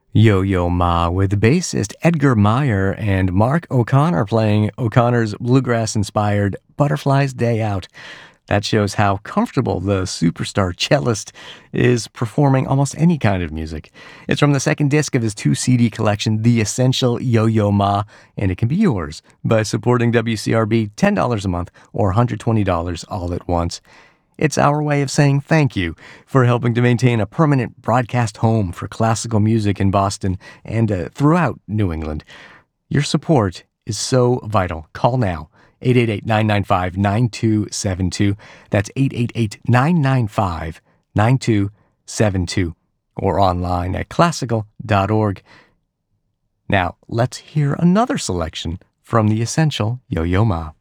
Yo-Yo Ma with bassist Edgar Meyer and Mark O'Connor playing O'Connor's bluegrass-inspired Butterfly's Day Out. That shows how comfortable the superstar cellist is performing almost any kind of music. It's from the second disc of his 2 CD collection, The Essential Yo-Yo Ma, and it can be yours by supporting WCRB $10 a month or $120 all at once. It's our way of saying thank you for helping to maintain a permanent broadcast home for classical music in Boston and throughout New England. Your support is so vital. Call now, 888-995-9272. That's 888-995-9272. Or online at classical.org. Now, let's hear another selection from the Essential Yo-Yo Ma.